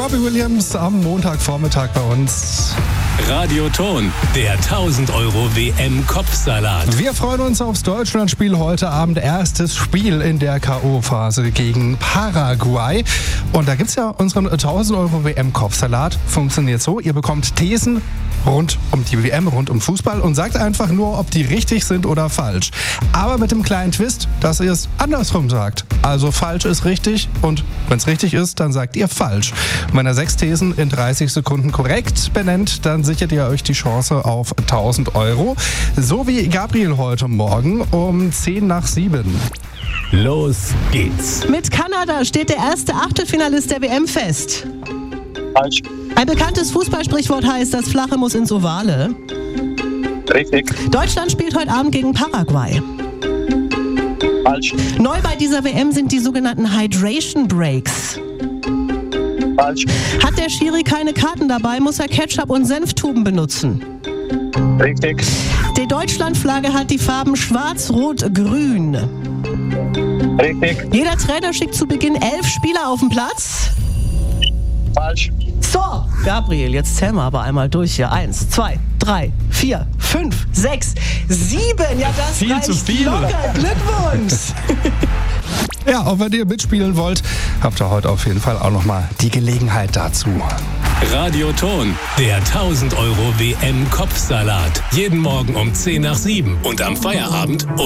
Robbie Williams am Montagvormittag bei uns. Radioton, der 1000 Euro WM-Kopfsalat. Wir freuen uns aufs Deutschlandspiel heute Abend. Erstes Spiel in der K.O.-Phase gegen Paraguay. Und da gibt's ja unseren 1000 Euro WM-Kopfsalat. Funktioniert so, ihr bekommt Thesen rund um die WM, rund um Fußball und sagt einfach nur, ob die richtig sind oder falsch. Aber mit dem kleinen Twist, dass ihr es andersrum sagt. Also falsch ist richtig und wenn es richtig ist, dann sagt ihr falsch. Und wenn ihr 6 Thesen in 30 Sekunden korrekt benennt, dann sichert ihr euch die Chance auf 1000 Euro. So wie Gabriel heute Morgen um 7:10. Los geht's. Mit Kanada steht der erste Achtelfinalist der WM fest. Falsch. Ein bekanntes Fußballsprichwort heißt, das Flache muss ins Ovale. Richtig. Deutschland spielt heute Abend gegen Paraguay. Falsch. Neu bei dieser WM sind die sogenannten Hydration Breaks. Falsch. Hat der Schiri keine Karten dabei, muss er Ketchup und Senftuben benutzen. Richtig. Die Deutschlandflagge hat die Farben schwarz, rot, grün. Richtig. Jeder Trainer schickt zu Beginn 11 Spieler auf den Platz. Falsch. So, Gabriel, jetzt zählen wir aber einmal durch hier. 1, 2, 3, 4, 5, 6, 7. Ja, das Viel reicht zu viel. locker. Glückwunsch. Ja, auch wenn ihr mitspielen wollt, habt ihr heute auf jeden Fall auch nochmal die Gelegenheit dazu. Radioton, der 1000 Euro WM-Kopfsalat. Jeden Morgen um 6:10 und am Feierabend um